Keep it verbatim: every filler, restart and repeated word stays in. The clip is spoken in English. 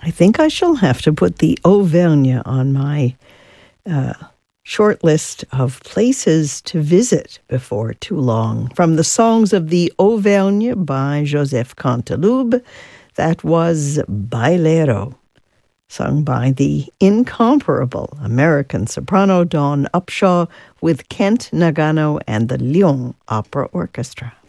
I think I shall have to put the Auvergne on my uh, short list of places to visit before too long. From the Songs of the Auvergne by Joseph Canteloube, that was Bailero, sung by the incomparable American soprano Dawn Upshaw with Kent Nagano and the Lyon Opera Orchestra.